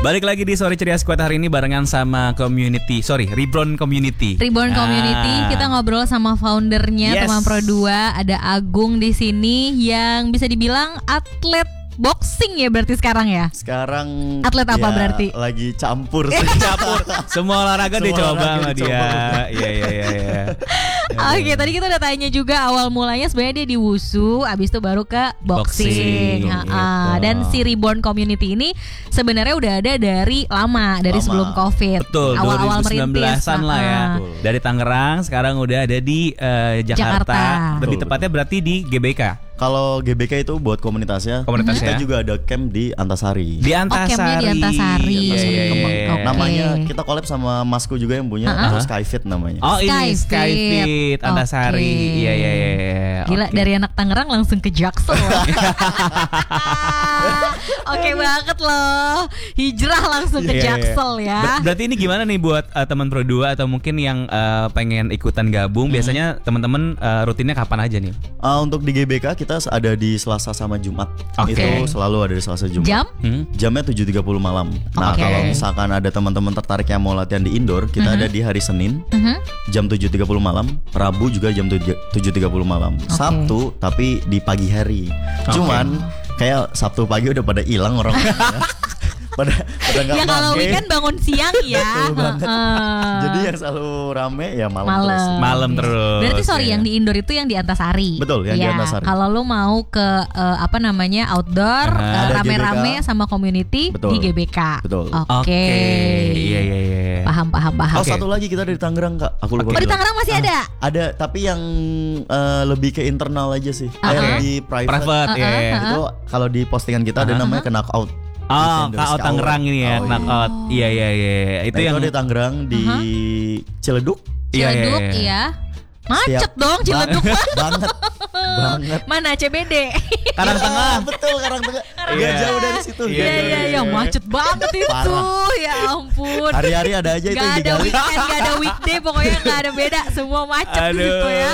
Balik lagi di Sore Ceria Squad hari ini barengan sama Reborn Community. Reborn Community, kita ngobrol sama foundernya teman Pro 2, ada Agung di sini yang bisa dibilang atlet boxing ya berarti sekarang ya? Sekarang atlet apa berarti? Lagi campur. Semua olahraga dicoba sama dia. Iya. Oke, tadi kita udah tanya juga awal mulanya sebenarnya dia di wushu, abis itu baru ke boxing. Dan si Reborn Community ini sebenarnya udah ada dari lama sebelum COVID. Betul, awal-awal 2019-an lah ya. Dari Tangerang sekarang udah ada di Jakarta. Lebih tepatnya berarti di GBK. Kalau GBK itu buat komunitasnya. Kita juga ada camp di Antasari. Campnya di Antasari. Iya. Namanya kita collab sama Masku juga yang punya, itu Skyfit namanya. Oh, ini Skyfit Antasari. Iya. Gila, dari anak Tangerang langsung ke Jaksel. Oke banget loh. Hijrah langsung ke Jaksel ya. Berarti ini gimana nih buat teman Pro 2 atau mungkin yang pengen ikutan gabung? Biasanya teman-teman rutinnya kapan aja nih? Untuk di GBK kita ada di Selasa sama Jumat. Itu selalu ada di Selasa Jumat. Jam? Jamnya 7.30 malam. Nah, kalau misalkan ada teman-teman tertarik yang mau latihan di indoor, kita ada di hari Senin jam 7.30 malam, Rabu juga jam 7.30 malam. Sabtu tapi di pagi hari. Cuman kayak Sabtu pagi udah pada hilang orang. pada nggak ya kalau weekend bangun siang ya. Jadi yang selalu rame ya malam terus. Berarti yang di indoor itu yang di Antasari. Betul, yang di Antasari. Kalau lo mau ke outdoor rame-rame sama community di GBK. Betul. Oke. Iya. Paham. Satu lagi kita dari Tangerang, Kak. Aku lupa. Di Tangerang masih ada? Ada, tapi yang lebih ke internal aja sih. Yang di private. Itu kalau di postingan kita ada namanya Knockout. Knockout Tangerang ini ya, Knockout. Iya. Itu yang di Tangerang di Ciledug. Iya. Macet dong Ciledug. Banget. Mana CBD? Karang Tengah. Betul, Karang Tengah. Gak jauh dari situ. Iya, macet banget itu. Parah. Ya ampun. Hari-hari ada aja itu yang digali. Gak ada weekday, pokoknya gak ada beda. Semua macet gitu ya.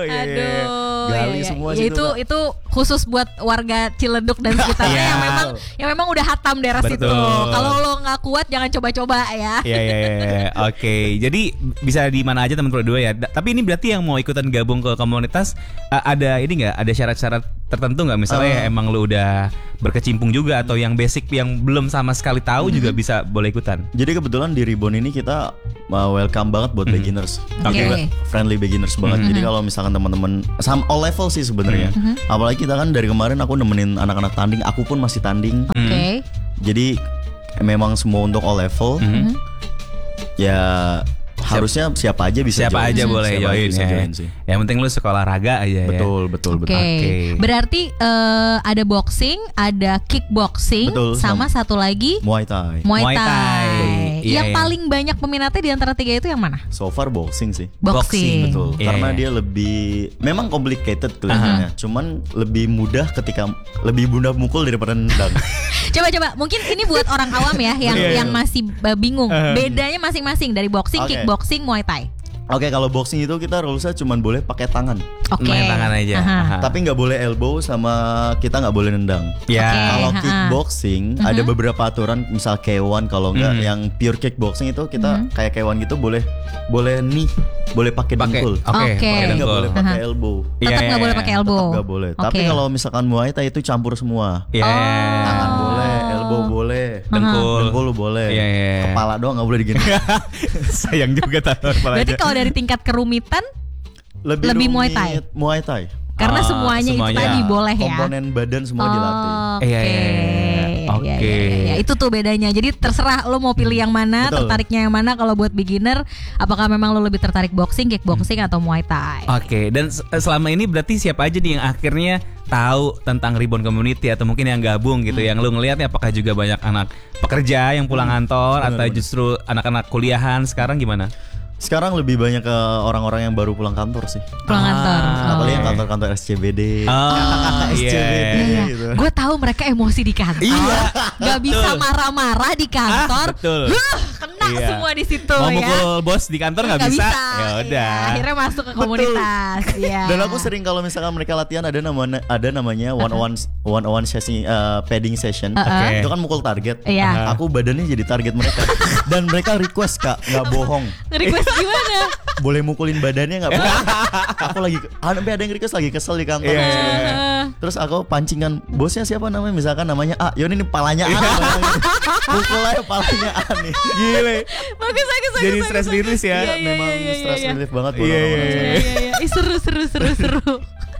Gali semua situ. Itu khusus buat warga Ciledug dan sekitarnya yang memang udah hatam daerah situ. Kalau lo nggak kuat jangan coba-coba ya. Iya. Oke. Jadi bisa di mana aja teman Pro 2 ya. Tapi ini berarti yang mau ikutan gabung ke komunitas ada ini nggak? Ada syarat-syarat tertentu nggak? Misalnya emang lo udah berkecimpung juga atau yang basic yang belum sama sekali tahu juga bisa boleh ikutan. Jadi kebetulan di Reborn ini kita welcome banget buat beginners. Friendly beginners banget. Jadi kalau misalkan teman-teman sama all level sih sebenarnya. Apalagi kita kan dari kemarin aku nemenin anak-anak tanding, aku pun masih tanding. Jadi memang semua untuk all level. Ya harusnya siapa aja bisa boleh join ya. Yang penting lu sekolah raga aja. Betul. Oke. Berarti ada boxing, ada kickboxing, sama satu lagi Muay Thai. Yang paling banyak peminatnya di antara tiga itu yang mana? So far boxing sih. Boxing. Betul. Karena dia lebih memang complicated kelihatannya. Cuman lebih mudah mukul daripada nendang. Coba mungkin ini buat orang awam ya yang masih bingung. Bedanya masing-masing dari boxing, kickboxing, Muay Thai. Oke, kalau boxing itu kita rulesnya cuma boleh pakai tangan. Main tangan aja. Tapi nggak boleh elbow sama kita nggak boleh nendang. Kalau kickboxing ada beberapa aturan, misal K1 kalau nggak yang pure kickboxing itu kita kayak K1 gitu boleh knee, boleh pakai dengkul. Tapi nggak boleh pakai elbow. Tetap nggak boleh pakai elbow. Nggak boleh. Tapi kalau misalkan Muay Thai itu campur semua. Tangan boleh, elbow boleh, dengkul boleh. Kepala doang nggak boleh digini. Sayang juga taruh kepala. Berarti kalau dari tingkat kerumitan lebih Muay Thai. Karena semuanya itu tadi boleh ya. Komponen badan semua dilatih. Oke. Itu tuh bedanya. Jadi terserah lo mau pilih yang mana, tertariknya yang mana. Kalau buat beginner, apakah memang lo lebih tertarik boxing, kickboxing atau Muay Thai? Oke. Dan selama ini berarti siapa aja nih yang akhirnya tahu tentang Reborn Community atau mungkin yang gabung gitu, yang lo ngelihatnya apakah juga banyak anak pekerja yang pulang kantor atau justru anak-anak kuliahan sekarang gimana? Sekarang lebih banyak ke orang-orang yang baru pulang kantor sih. Pulang kantor. Apalagi yang kantor-kantor SCBD. Kakak-kakak SCBD gitu. Gue tahu mereka emosi di kantor. Gak bisa marah-marah di kantor. Betul. Kena kena semua di situ Mau ya. mukul bos di kantor nggak bisa. Ya udah. Iya, akhirnya masuk ke komunitas. Ya. Dan aku sering kalau misalkan mereka latihan ada namanya one on sesi padding session. Oke. Itu kan mukul target. Iya. Aku badannya jadi target mereka. Dan mereka request Kak, nggak bohong. Request gimana? Boleh mukulin badannya nggak? Aku lagi sampai ada yang request lagi kesel di kantor. Terus aku pancingan bosnya siapa namanya? Misalkan namanya A. Yoni ini palanya A. Pukul aja palanya A nih. Gile. Bagus. Jadi stress release ya. Iya, Memang stress relief banget buat Iya, orang-orang iya, sana. Iya. Ih, seru.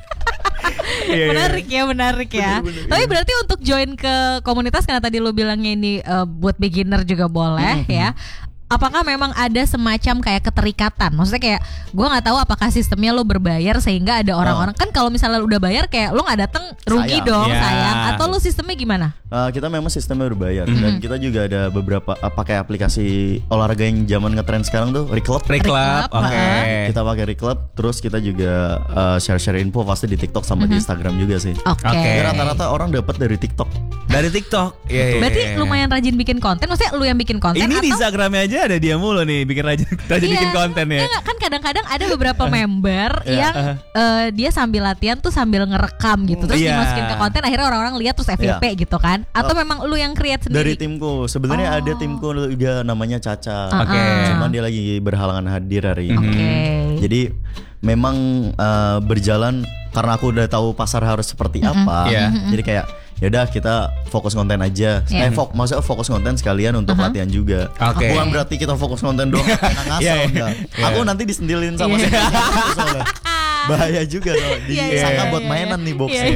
Iya, Menarik ya. Tapi berarti untuk join ke komunitas karena tadi lu bilangnya ini buat beginner juga boleh ya. Apakah memang ada semacam kayak keterikatan? Maksudnya kayak gue nggak tahu apakah sistemnya lo berbayar sehingga ada orang-orang kan kalau misalnya udah bayar kayak lo nggak datang rugi Sayang. dong Iya. sayang. Atau lo sistemnya gimana? Kita memang sistemnya berbayar dan kita juga ada beberapa pakai aplikasi olahraga yang zaman ngetren sekarang tuh Reclub. Reclub, oke. Kita pakai Reclub, terus kita juga share info pasti di TikTok sama di Instagram juga sih. Oke. Oke. Jadi rata-rata orang dapat dari TikTok. Dari TikTok. Iya. Berarti lumayan rajin bikin konten. Maksudnya lu yang bikin konten Ini atau di Instagramnya aja ada dia mulu nih bikin rajin bikin konten ya. Iya, kan kadang-kadang ada beberapa member yang dia sambil latihan tuh sambil ngerekam gitu terus Iya. dimasukin ke konten akhirnya orang-orang lihat terus FYP gitu kan? Atau memang lu yang create Dari sendiri? timku. Sebenarnya ada timku juga namanya Caca. Oke. Cuman dia lagi berhalangan hadir hari ini. Oke. Jadi memang berjalan karena aku udah tahu pasar harus seperti apa. Iya. Jadi kayak yaudah kita fokus konten aja. Maksudnya fokus konten sekalian untuk latihan juga. Oke. Bukan berarti kita fokus konten doang karena ngasal Iya, iya. enggak. Iya. Aku nanti disendilin sama soalnya. Bahaya juga loh. Disangka buat mainan nih boxing.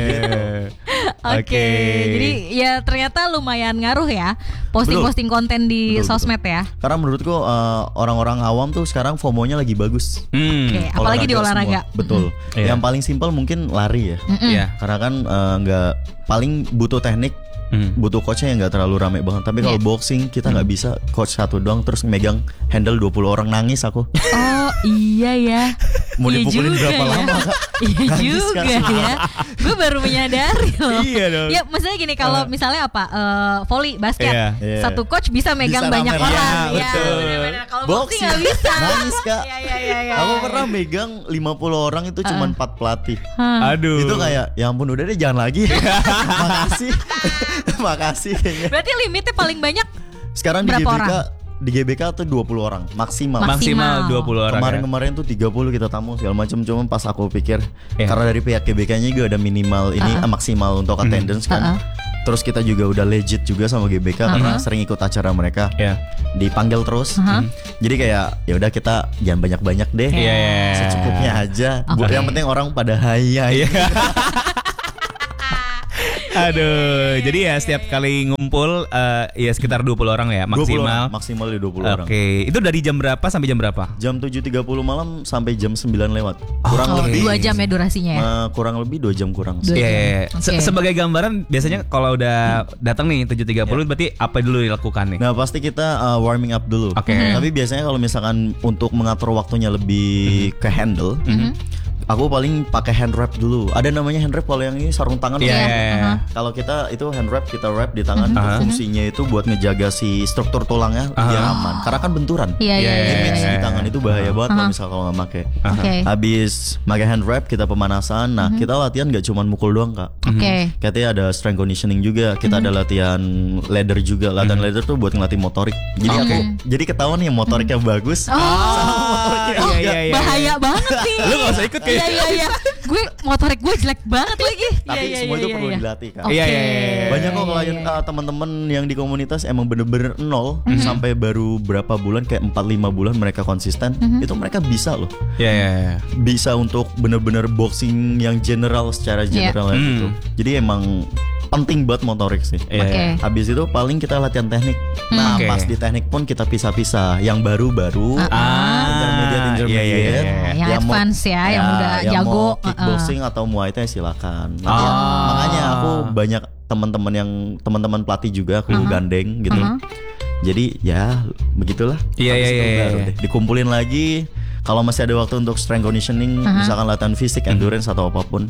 Oke. Jadi ya ternyata lumayan ngaruh ya posting-posting konten di Betul. sosmed ya. Karena menurutku orang-orang awam tuh sekarang FOMO-nya lagi bagus. Oke, apalagi di olahraga. Semua. Betul. Iya. Yang paling simpel mungkin lari ya. Iya. Karena kan nggak paling butuh teknik, butuh coachnya yang nggak terlalu rame banget. Tapi kalau boxing kita nggak bisa coach satu doang terus megang handle 20 orang, nangis aku. Oh iya ya. Mau Iya dipukulin juga berapa ya. lama Kak? Iya Nangis juga kan? ya. Gue baru menyadari loh. Iya dong. Ya maksudnya gini kalau misalnya apa volley basket Iya. satu coach bisa megang Bisa banyak rame, orang. iya, betul. benar-benar. Kalau boxing Boxing nggak bisa. nangis Kak. Iya. Aku pernah megang 50 orang itu cuma 4 pelatih. Aduh. Itu kayak ya ampun udah deh jangan lagi. Makasih. Makasih kayaknya. Berarti limitnya paling banyak Sekarang di berapa GBK orang? di GBK tuh 20 orang maksimal. Maksimal 20 orang. Kemarin-kemarin tuh 30 kita tamu segala macam, cuma pas aku pikir Iya. karena dari pihak GBK-nya juga ada minimal ini maksimal untuk attendance kan. Terus kita juga udah legit juga sama GBK karena sering ikut acara mereka. Iya. Dipanggil terus. Jadi kayak ya udah kita jangan banyak-banyak deh. Iya. Secukupnya aja. Yang penting orang pada hai-hai. Iya. Aduh, jadi ya setiap kali ngumpul ya sekitar 20 orang ya 20 maksimal. orang, maksimal di 20 orang. Oke, itu dari jam berapa sampai jam berapa? Jam 7.30 malam sampai jam 9 lewat. Kurang lebih 2 jam ya durasinya ya. kurang lebih 2 jam kurang. Dua Iya, jam. iya, iya. Oke. Sebagai gambaran biasanya kalau udah datang nih 7.30 berarti apa dulu dilakukan nih? Nah pasti kita warming up dulu. Oke. Tapi biasanya kalau misalkan untuk mengatur waktunya lebih ke handle, aku paling pakai hand wrap dulu. Ada namanya hand wrap kalau yang ini sarung tangan. Iya, kan? iya, iya. Kalau kita itu hand wrap kita wrap di tangan. Fungsinya itu buat ngejaga si struktur tulangnya biar aman. Karena kan benturan. Iya. Image di tangan itu bahaya banget kalau misal kalau nggak pakai. Oke. Habis pakai hand wrap kita pemanasan. Nah kita latihan nggak cuma mukul doang Kak. Oke. Katanya ada strength conditioning juga. Kita ada latihan ladder juga. Latihan ladder tuh buat ngelatih motorik. Jadi ketahuan yang motoriknya bagus. Iya. Bahaya banget sih. Lu gak usah ikut kayak. Iya. Gue motorik gue jelek banget lagi. Tapi semua itu perlu dilatih Kak. Iya. Banyak kok klien teman-teman yang di komunitas emang bener-bener nol sampai baru berapa bulan kayak 4-5 bulan mereka konsisten. Itu mereka bisa loh. Iya. Bisa untuk bener-bener boxing yang general secara general gitu. Jadi emang penting buat motorik sih. Oke. Habis itu paling kita latihan teknik. Nah, Oke. pas di teknik pun kita pisah-pisah. Yang baru-baru, intermediate, Iya. Yang mau- advance ya, yang udah yang jago. mau kickboxing atau muay thai silakan. Makanya aku banyak teman-teman pelatih juga aku gandeng gitu. Jadi ya begitulah. Iya, Habis iya, itu iya, baru iya. deh dikumpulin lagi. Kalau masih ada waktu untuk strength conditioning, misalkan latihan fisik, endurance atau apapun,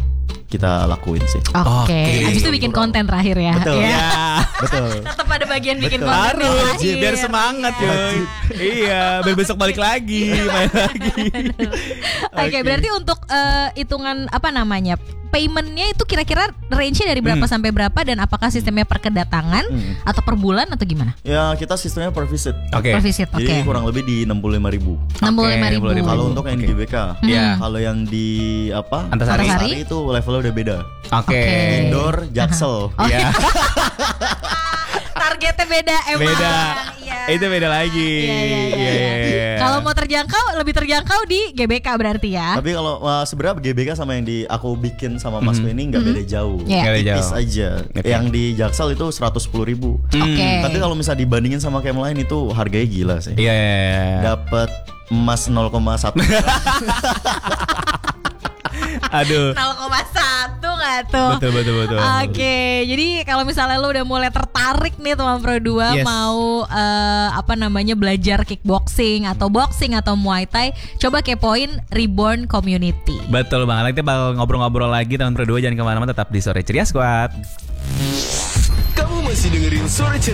kita lakuin sih. Oke. Habis itu bikin konten terakhir ya. Betul. Ya. Betul. Tetap ada bagian bikin konten Harus terakhir. biar semangat coy. Iya, biar besok balik lagi, main lagi. Oke, berarti untuk hitungan apa namanya? Paymentnya itu kira-kira range-nya dari berapa sampai berapa dan apakah sistemnya per kedatangan atau per bulan atau gimana? Ya kita sistemnya per visit. Oke. Per visit, oke. Jadi kurang lebih di 65.000. 65.000. Kalau untuk yang di GBK, Iya. kalau yang di apa? Antasari itu levelnya udah beda. Oke. Indoor, Jaksel. Iya. Targetnya beda emang. Beda. Iya. Itu beda lagi. Iya. Kalau mau terjangkau lebih terjangkau di GBK berarti ya. Tapi kalau sebenarnya GBK sama yang di aku bikin sama Masku ini nggak beda jauh, Iya. Nggak beda tipis jauh. aja. Oke. Yang di Jaksel itu 110.000. Oke. Tapi kalau misalnya dibandingin sama camp lain itu harganya gila sih. Iya. Dapat emas 0,1. Aduh. 0,1 nggak tuh? Betul. Oke, jadi kalau misalnya lo udah mulai tertarik nih teman Pro 2 Yes. mau belajar kickboxing atau boxing atau Muay Thai, coba kepoin Reborn Community. Betul banget. Kita bakal ngobrol-ngobrol lagi teman Pro 2, jangan kemana-mana, tetap di Sore Ceria Squad. Kamu masih dengerin Sore Ceria